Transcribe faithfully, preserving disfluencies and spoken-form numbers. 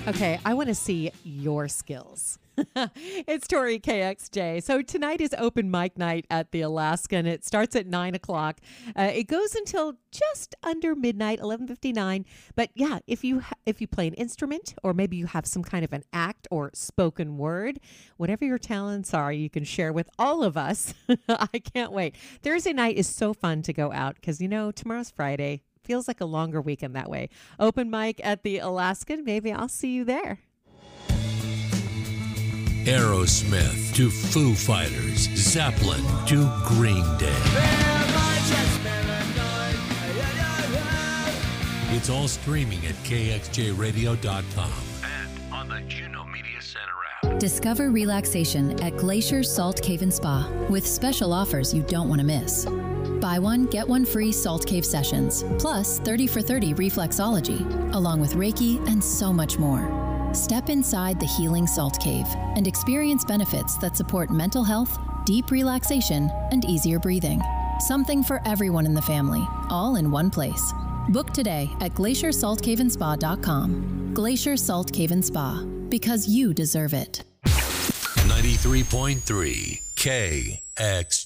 Okay, I want to see your skills. It's Tori K X J. So tonight is open mic night at the Alaska, and it starts at nine o'clock. Uh, it goes until just under midnight, eleven fifty-nine. But yeah, if you ha- if you play an instrument, or maybe you have some kind of an act or spoken word, whatever your talents are, you can share with all of us. I can't wait. Thursday night is so fun to go out because, you know, tomorrow's Friday. Feels like a longer weekend that way. Open mic at the Alaskan. Maybe I'll see you there. Aerosmith to Foo Fighters, Zeppelin to Green Day. It's all streaming at K X J radio dot com and on the Juno Media Center app. Discover relaxation at Glacier Salt Cave and Spa with special offers you don't want to miss. Buy one, get one free Salt Cave sessions, plus thirty for thirty reflexology, along with Reiki and so much more. Step inside the healing Salt Cave and experience benefits that support mental health, deep relaxation, and easier breathing. Something for everyone in the family, all in one place. Book today at glacier salt cave and spa dot com. Glacier Salt Cave and Spa, because you deserve it. ninety-three point three K X